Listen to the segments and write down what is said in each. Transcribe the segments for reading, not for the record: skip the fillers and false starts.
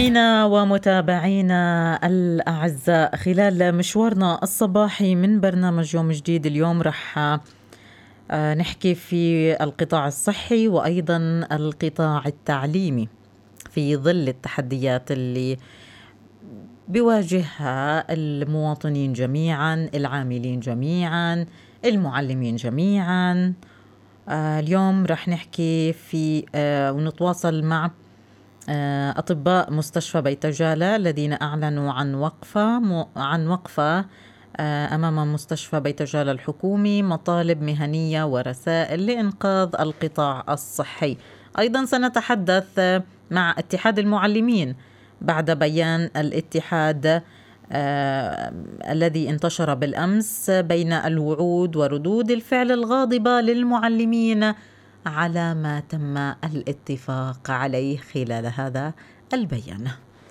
مستمعينا ومتابعينا الأعزاء، خلال مشوارنا الصباحي من برنامج يوم جديد اليوم رح نحكي في القطاع الصحي وأيضا القطاع التعليمي في ظل التحديات اللي بيواجهها المواطنين جميعا، العاملين جميعا، المعلمين جميعا. اليوم رح نحكي في ونتواصل مع أطباء مستشفى بيتجالة الذين أعلنوا عن وقفة أمام مستشفى بيتجالة الحكومي، مطالب مهنية ورسائل لإنقاذ القطاع الصحي. أيضا سنتحدث مع اتحاد المعلمين بعد بيان الاتحاد الذي انتشر بالأمس بين الوعود وردود الفعل الغاضبة للمعلمين على ما تم الاتفاق عليه خلال هذا البيان.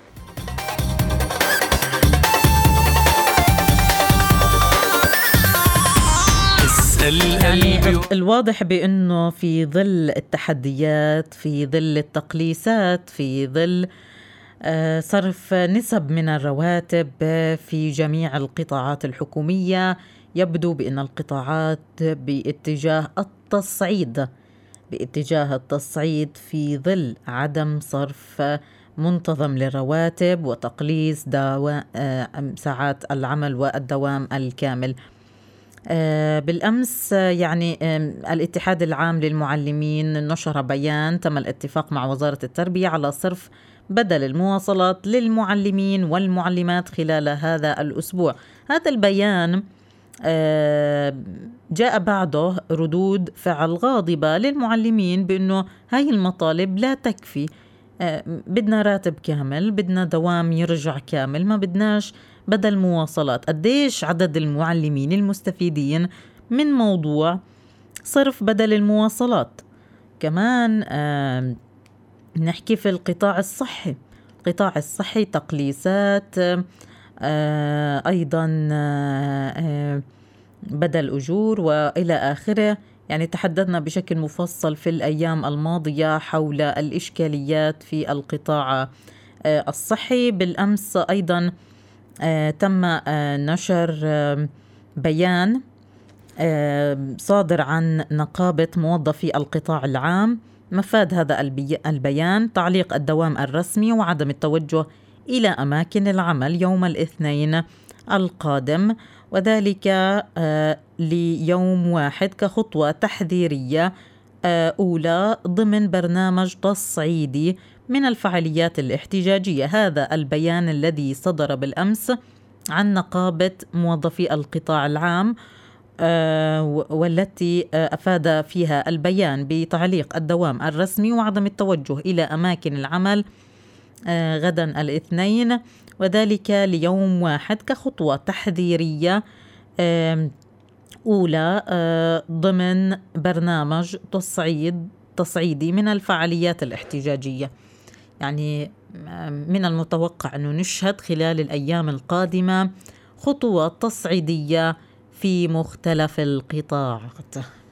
يعني الواضح بأنه في ظل التحديات، في ظل التقليصات، في ظل صرف نسب من الرواتب في جميع القطاعات الحكومية، يبدو بأن القطاعات باتجاه التصعيد في ظل عدم صرف منتظم للرواتب وتقليص ساعات العمل والدوام الكامل. بالأمس يعني الاتحاد العام للمعلمين نشر بيان تم الاتفاق مع وزارة التربية على صرف بدل المواصلات للمعلمين والمعلمات خلال هذا الأسبوع. هذا البيان جاء بعده ردود فعل غاضبة للمعلمين بأنه هاي المطالب لا تكفي، بدنا راتب كامل، بدنا دوام يرجع كامل، ما بدناش بدل مواصلات. قديش عدد المعلمين المستفيدين من موضوع صرف بدل المواصلات؟ كمان نحكي في القطاع الصحي تقليصات، أيضا بدل أجور وإلى آخره. يعني تحدثنا بشكل مفصل في الأيام الماضية حول الإشكاليات في القطاع الصحي. بالأمس أيضا تم نشر بيان صادر عن نقابة موظفي القطاع العام. مفاد هذا البيان تعليق الدوام الرسمي وعدم التوجه إلى أماكن العمل يوم الاثنين القادم، وذلك ليوم واحد كخطوة تحذيرية أولى ضمن برنامج تصعيدي من الفعاليات الاحتجاجية. هذا البيان الذي صدر بالأمس عن نقابة موظفي القطاع العام، والتي أفاد فيها البيان بتعليق الدوام الرسمي وعدم التوجه إلى أماكن العمل غدا الاثنين، وذلك ليوم واحد كخطوة تحذيرية أولى ضمن برنامج تصعيدي من الفعاليات الاحتجاجية. يعني من المتوقع أنه نشهد خلال الأيام القادمة خطوة تصعيدية في مختلف القطاعات.